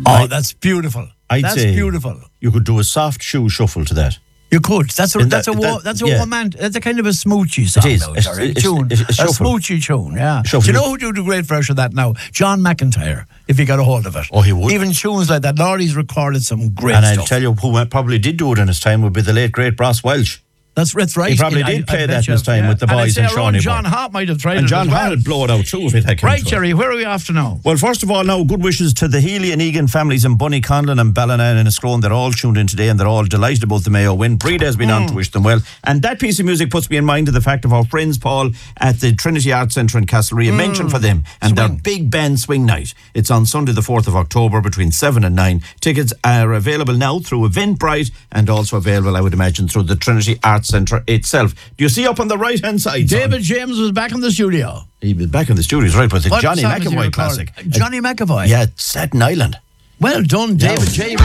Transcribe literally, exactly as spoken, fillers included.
Oh, I, that's beautiful. I'd that's say beautiful. You could do a soft shoe shuffle to that. You could. That's a In that's that- a that- that's a yeah. romantic. That's a kind of a smoochy song. is. Now, It's- sorry, it's- tune. it's- it's a shuffle. smoochy tune. Yeah. Shuffle. Do you know who do the great version of that now? John McIntyre. If he got a hold of it. Oh, he would. Even tunes like that. Laurie's recorded some great And stuff. I'll tell you who probably did do it in his time would be the late great Bras Welch. That's, that's right. He probably I- did I play bet that you in his have, time yeah. with the And I'd boys say and our Shawnee own John Boy. Hart might have tried And it John as well. Hart would blow it out too if it had come Right, to it. Jerry. Where are we off to now? Well, first of all, now, good wishes to the Healy and Egan families in Bunny Conlon and Ballina and Escrone. They're all tuned in today and they're all delighted about the Mayo win. Breda has been on to wish them well. And that piece of music puts me in mind of the fact of our friends, Paul, at the Trinity Arts Centre in Castlerea. Mm. Mention for them and their big band swing night. It's on Sunday the fourth of October between seven and nine. Tickets are available now through Eventbrite and also available, I would imagine, through the Trinity Arts Centre itself. Do you see up on the right-hand side? David son? James was back in the studio. He was back in the studios, right, with the What Johnny song is he McAvoy recording? classic. Johnny McAvoy. Yeah, Staten Island. Well done, David Yeah. James.